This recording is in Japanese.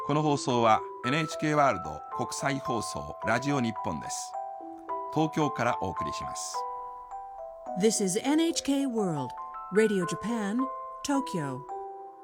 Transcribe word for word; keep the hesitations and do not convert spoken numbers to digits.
この放送は エヌエイチケー ワールド国際放送ラジオ日本です。東京からお送りします。 This is エヌエイチケー World Radio Japan, Tokyo.